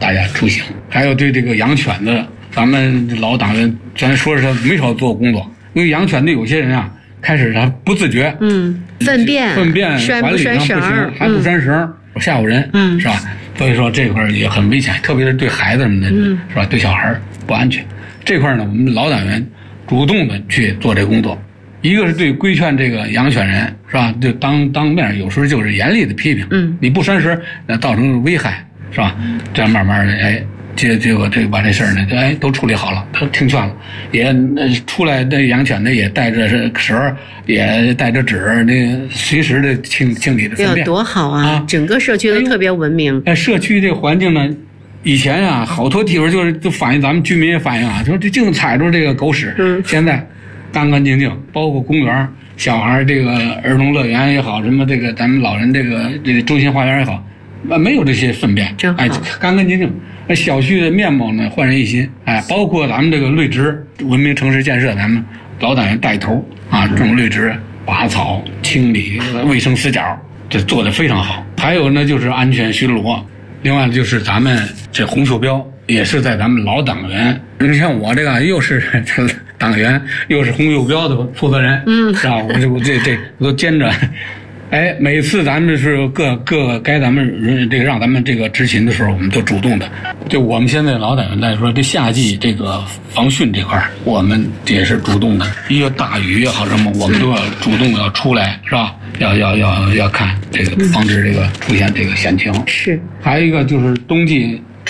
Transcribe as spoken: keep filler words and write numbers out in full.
大家出行。还有对这个养犬的，咱们老党员咱说是没少做工作，因为养犬的有些人啊，开始他不自觉， 嗯，粪便粪便管理上不行，还不拴绳，吓唬人，嗯，是吧？所以说这块也很危险，特别是对孩子们的，嗯，是吧？对小孩不安全。这块呢，我们老党员主动的去做这工作，一个是对规劝这个养犬人，是吧？就当当面有时候就是严厉的批评，嗯，你不拴绳，那造成危害，是吧？这样慢慢的，哎。结结果这个把这事儿呢，哎，都处理好了，都听劝了，也呃出来那养犬的也带着绳，也带着纸，那随时的清清理的粪便， 多好啊！啊整个社区都特别文明。 哎，社区这个环境呢，以前啊，好多地方就是就反映咱们居民也反映啊，说这净踩着这个狗屎，嗯，现在干干净净，包括公园、小孩这个儿童乐园也好，什么这个咱们老人这个这个中心花园也好，啊，没有这些粪便， 真好， 哎，干干净净。小区的面貌呢焕然一新，哎，包括咱们这个绿植文明城市建设，咱们老党员带头啊，种绿植、拔草、清理卫生死角，这做得非常好。还有呢，就是安全巡逻，另外就是咱们这红袖标也是在咱们老党员，你像我这个又是这个党员，又是红袖标的负责人，嗯，是吧？我这我这这我都兼着。哎，每次咱们是各各该咱们这个让咱们这个执勤的时候，我们都主动的。就我们现在老党员来说，这夏季这个防汛这块，我们也是主动的。一个大雨也好什么，我们都要主动要出来，是吧？要要要要看这个防止这个出现这个险情。 是。 还有一个就是冬季